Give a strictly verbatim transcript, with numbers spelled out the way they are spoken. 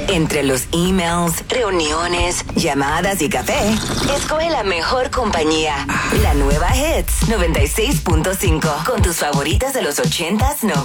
Entre los emails, reuniones, llamadas y café, escoge la mejor compañía. La nueva Hits noventa y seis punto cinco con tus favoritas de los ochentas, noventas